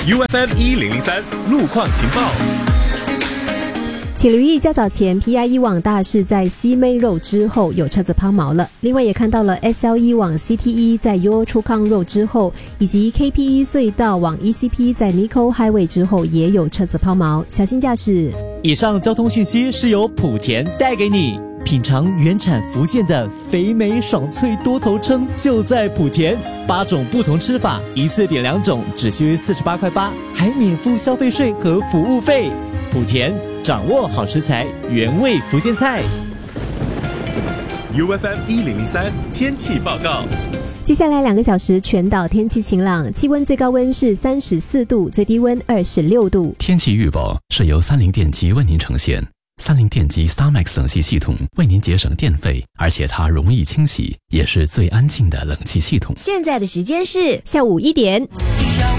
UFM1003 路况情报。 请留意较早前 PIE 往大是在西梅肉之后有车子抛锚了，另外也看到了 SLE 往 CTE 在 Yo 出康肉之后，以及 KPE 隧道往 ECP 在 Nico Highway 之后也有车子抛锚，小心驾驶。 以上交通讯息是由莆田带给你。品尝原产福建的肥美爽脆多头称就在莆田，8种不同吃法，一次点2种只需48块8，还免付消费税和服务费。莆田掌握好食材，原味福建菜。 UFM1003 天气报告。 接下来2个小时全岛天气晴朗，气温最高温是34度，最低温26度。 天气预报是由三菱电机为您呈现。三菱电机 StarMax 冷气系统为您节省电费，而且它容易清洗，也是最安静的冷气系统。 现在的时间是下午1点。